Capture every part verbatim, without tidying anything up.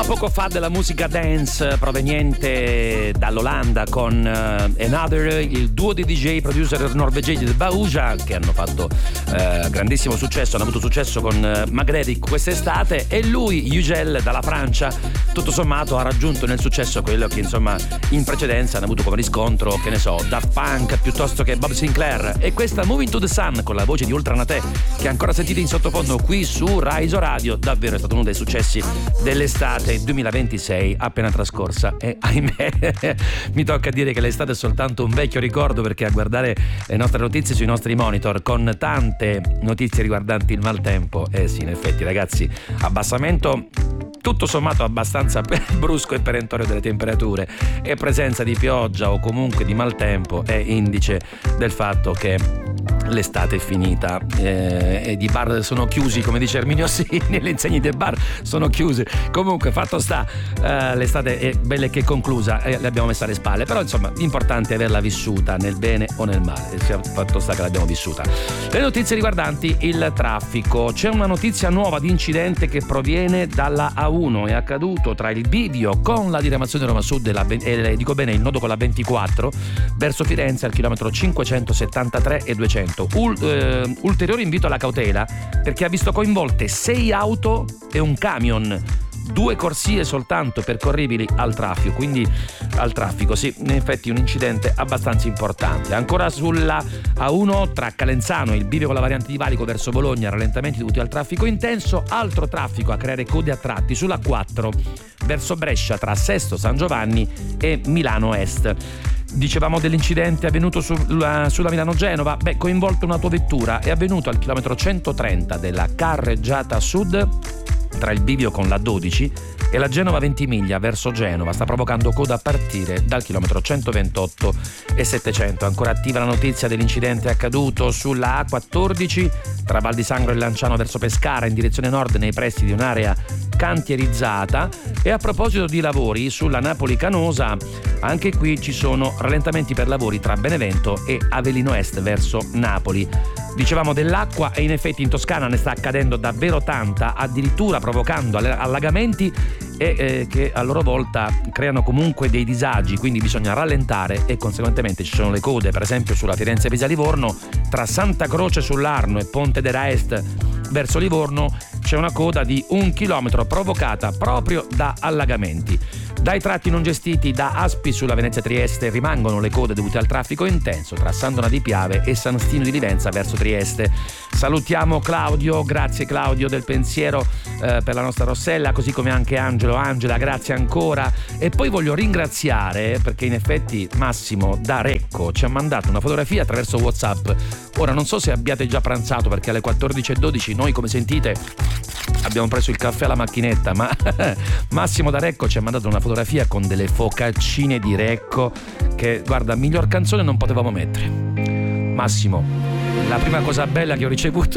Poco fa della musica dance proveniente dall'Olanda con uh, Another, il duo di D J producer norvegesi di Bauja, che hanno fatto uh, grandissimo successo, hanno avuto successo con uh, Magnetic quest'estate, e lui, Ugel, dalla Francia, tutto sommato ha raggiunto nel successo quello che insomma in precedenza hanno avuto come riscontro, che ne so, Daft Punk piuttosto che Bob Sinclair. E questa Moving to the Sun con la voce di Ultranate, che ancora sentite in sottofondo qui su Raiso Radio, davvero è stato uno dei successi dell'estate duemilaventisei appena trascorsa. E ahimè mi tocca dire che l'estate è soltanto un vecchio ricordo, perché a guardare le nostre notizie sui nostri monitor con tante notizie riguardanti il maltempo, eh sì, in effetti ragazzi, abbassamento tutto sommato abbastanza brusco e perentorio delle temperature e presenza di pioggia o comunque di maltempo è indice del fatto che l'estate è finita, eh, e i bar sono chiusi, come dice Erminio Sini, le insegne dei bar sono chiuse. Comunque fatto sta, eh, l'estate è bella che è conclusa e l'abbiamo messa alle spalle, però insomma l'importante è averla vissuta nel bene o nel male, fatto sta che l'abbiamo vissuta. Le notizie riguardanti il traffico: c'è una notizia nuova di incidente che proviene dalla A uno, è accaduto tra il bivio con la diramazione Roma Sud e, la, e dico bene il nodo con la ventiquattro verso Firenze al chilometro cinquecentosettantatré e duecento. Ul, eh, ulteriore invito alla cautela, perché ha visto coinvolte sei auto e un camion, due corsie soltanto percorribili al traffico, quindi al traffico, sì, in effetti un incidente abbastanza importante. Ancora sulla A uno tra Calenzano e il bivio con la variante di Valico verso Bologna, rallentamenti dovuti al traffico intenso, altro traffico a creare code a tratti sulla quattro verso Brescia tra Sesto San Giovanni e Milano Est. Dicevamo dell'incidente avvenuto sulla, sulla Milano-Genova, beh, coinvolto un'autovettura, è avvenuto al chilometro centotrenta della carreggiata sud tra il bivio con la dodici e la Genova Ventimiglia verso Genova, sta provocando coda a partire dal chilometro centoventotto e settecento. Ancora attiva la notizia dell'incidente accaduto sulla A quattordici tra Val di Sangro e Lanciano verso Pescara in direzione nord nei pressi di un'area cantierizzata. E a proposito di lavori sulla Napoli-Canosa, anche qui ci sono rallentamenti per lavori tra Benevento e Avellino Est verso Napoli. Dicevamo dell'acqua e in effetti in Toscana ne sta accadendo davvero tanta, addirittura provocando allagamenti e eh, che a loro volta creano comunque dei disagi, quindi bisogna rallentare e conseguentemente ci sono le code, per esempio sulla Firenze-Pisa-Livorno tra Santa Croce sull'Arno e Ponte d'Era Est verso Livorno c'è una coda di un chilometro provocata proprio da allagamenti. Dai tratti non gestiti da Aspi sulla Venezia-Trieste rimangono le code dovute al traffico intenso tra San Donà di Piave e San Stino di Livenza verso Trieste. Salutiamo Claudio, grazie Claudio del pensiero eh, per la nostra Rossella, così come anche Angelo, Angela, grazie ancora. E poi voglio ringraziare perché in effetti Massimo da Recco ci ha mandato una fotografia attraverso WhatsApp. Ora non so se abbiate già pranzato, perché alle quattordici e dodici noi, come sentite, abbiamo preso il caffè alla macchinetta, ma Massimo da Recco ci ha mandato una fotografia con delle focaccine di Recco che, guarda, miglior canzone non potevamo mettere. Massimo, la prima cosa bella che ho ricevuto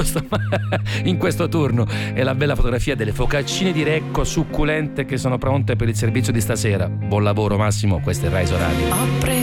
in questo turno è la bella fotografia delle focaccine di Recco succulente che sono pronte per il servizio di stasera. Buon lavoro Massimo, questo è Raiso Radio.